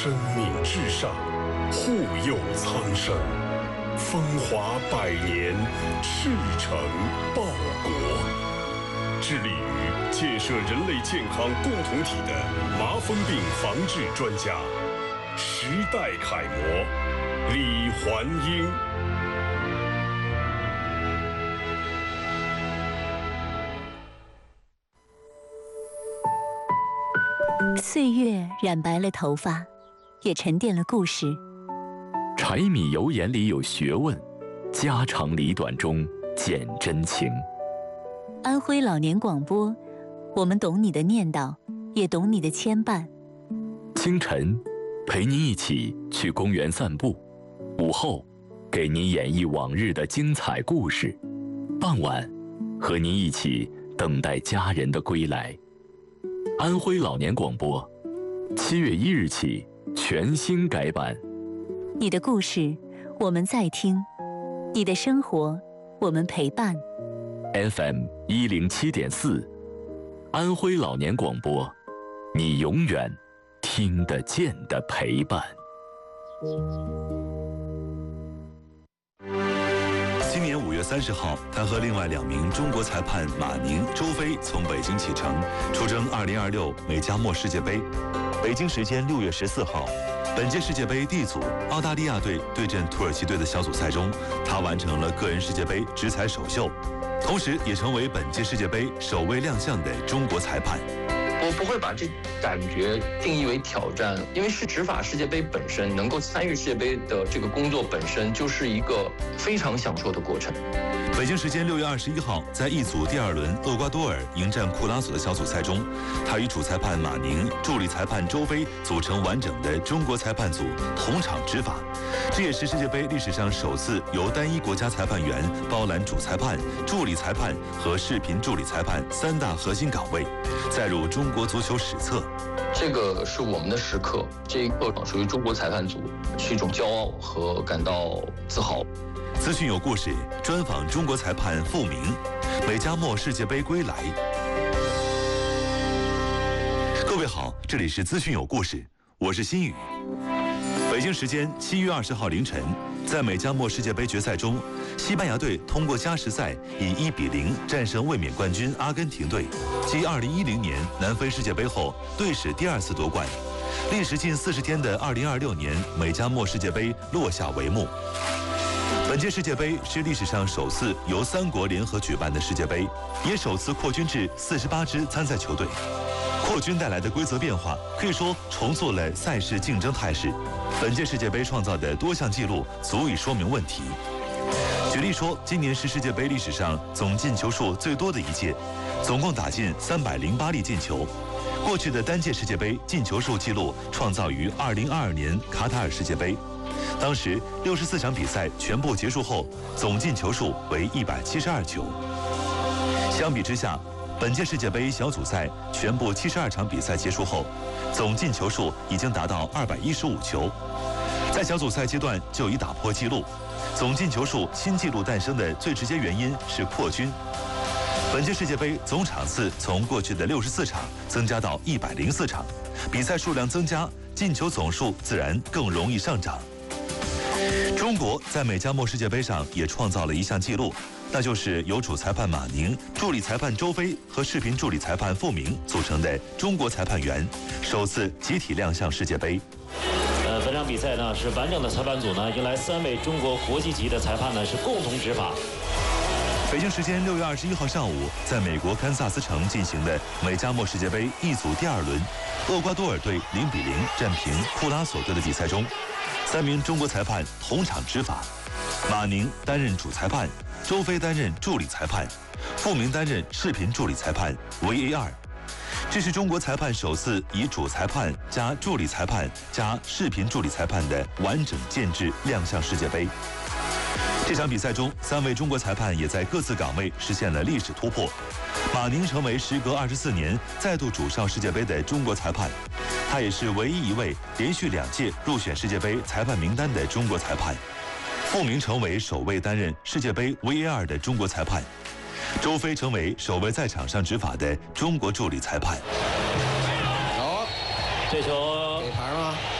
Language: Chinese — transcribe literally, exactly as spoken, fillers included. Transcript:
生命至上，护佑苍生，风华百年，赤诚报国。致力于建设人类健康共同体的麻风病防治专家，时代楷模李环英。 岁月染白了头发，也沉淀了故事。 柴米油盐里有学问，家长里短中见真情。 安徽老年广播，我们懂你的念叨，也懂你的牵绊。 清晨，陪您一起去公园散步；午后，给您演绎往日的精彩故事；傍晚，和您一起等待家人的归来。安徽老年广播，七月一日起全新改版。 你的故事，我们在听；你的生活，我们陪伴。 F M 一零七点四，安徽老年广播，你永远听得见的陪伴。 今年五月三十号，他和另外两名中国裁判马宁、周飞从北京启程，出征二零二六美加墨世界杯。北京时间六月十四号，本届世界杯 D 组澳大利亚队对阵土耳其队的小组赛中，他完成了个人世界杯直彩首秀，同时也成为本届世界杯首位亮相的中国裁判。 我不会把这感觉定义为挑战，因为是执法世界杯本身，能够参与世界杯的这个工作本身就是一个非常享受的过程。 北京时间六月二十一号，在一组第二轮厄瓜多尔迎战库拉索的小组赛中，他与主裁判马宁、助理裁判周飞组成完整的中国裁判组同场执法。这也是世界杯历史上首次由单一国家裁判员包揽主裁判、助理裁判和视频助理裁判三大核心岗位，载入中国足球史册。 这个是我们的时刻，这一刻属于中国裁判组，是一种骄傲和感到自豪。 资讯有故事，专访中国裁判傅明，美加墨世界杯归来。各位好，这里是资讯有故事，我是新宇。北京时间七月二十号凌晨，在美加墨世界杯决赛中，西班牙队通过加时赛以一比零战胜卫冕冠军阿根廷队，继二零一零年南非世界杯后队史第二次夺冠。历时近四十天的二零二六年美加墨世界杯落下帷幕。本届世界杯是历史上首次由三国联合举办的世界杯，也首次扩军至四十八支参赛球队。扩军带来的规则变化，可以说重塑了赛事竞争态势。本届世界杯创造的多项纪录足以说明问题。举例说，今年是世界杯历史上总进球数最多的一届，总共打进三百零八粒进球。过去的单届世界杯进球数纪录创造于二零二二年卡塔尔世界杯，当时六十四场比赛全部结束后，总进球数为一百七十二球。相比之下，本届世界杯小组赛全部七十二场比赛结束后，总进球数已经达到二百一十五球，在小组赛阶段就已打破纪录。总进球数新纪录诞生的最直接原因是扩军。本届世界杯总场次从过去的六十四场增加到一百零四场，比赛数量增加，进球总数自然更容易上涨。中国在美加墨世界杯上也创造了一项纪录，那就是由主裁判马宁、助理裁判周飞和视频助理裁判傅明组成的中国裁判员，首次集体亮相世界杯。 呃，本场比赛呢是完整的裁判组呢，迎来三位中国国际级的裁判呢是共同执法。 北京时间六月二十一号上午，在美国堪萨斯城进行的美加墨世界杯一组第二轮，厄瓜多尔队零比零战平库拉索队的比赛中，三名中国裁判同场执法，马宁担任主裁判，周飞担任助理裁判，傅明担任视频助理裁判 V A R。这是中国裁判首次以主裁判加助理裁判加视频助理裁判的完整建制亮相世界杯。这场比赛中，三位中国裁判也在各自岗位实现了历史突破。马宁成为时隔二十四年再度主上世界杯的中国裁判，他也是唯一一位连续两届入选世界杯裁判名单的中国裁判。傅明成为首位担任世界杯 V A R 的中国裁判，周飞成为首位在场上执法的中国助理裁判。 好，这球给牌吗？